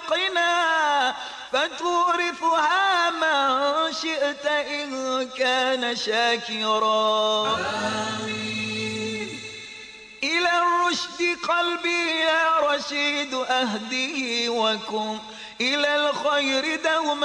أخلاقنا فتورثها من شئت إن كان شاكرا. آمين. إلى الرشد قلبي يا رشيد أهديه وكن إلى الخير دوما